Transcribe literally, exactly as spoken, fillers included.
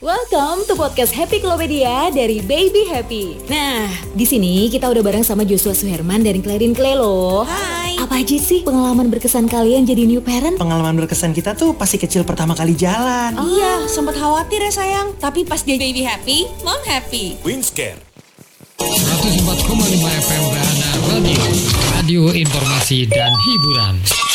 Welcome to podcast Happy Klopedia dari Baby Happy. Nah, di sini kita udah bareng sama Joshua Suherman dari Clarin Clay loh. Hai. Apa aja sih pengalaman berkesan kalian jadi new parent? Pengalaman berkesan kita tuh pasti kecil pertama kali jalan. Oh. Iya, sempat khawatir ya sayang. Tapi pas dia baby happy, mom happy. Winscare seratus empat koma lima F M Bahana Radio, radio informasi dan hiburan.